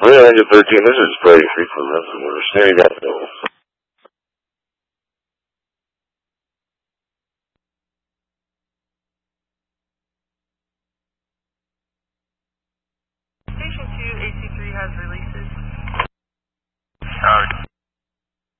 Well, Angel 13, this is Freddie Frequent. We're staring at the Station 2, AC3 has releases.